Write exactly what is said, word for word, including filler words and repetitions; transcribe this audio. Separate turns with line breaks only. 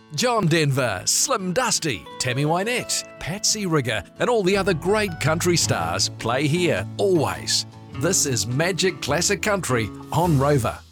John Denver, Slim Dusty, Tammy Wynette, Patsy Rigger, and all the other great country stars play here always. This is Magic Classic Country on Rover.